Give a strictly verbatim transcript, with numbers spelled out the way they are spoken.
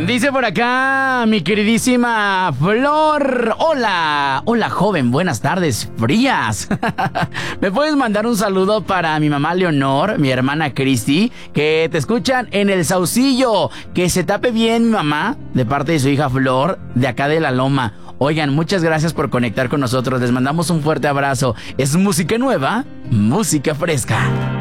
Dice por acá mi queridísima Flor. Hola, hola joven, buenas tardes, frías. ¿Me puedes mandar un saludo para mi mamá Leonor, mi hermana Cristi, que te escuchan en el Saucillo? Que se tape bien mi mamá, de parte de su hija Flor, de acá de La Loma. Oigan, muchas gracias por conectar con nosotros. Les mandamos un fuerte abrazo. Es música nueva, música fresca.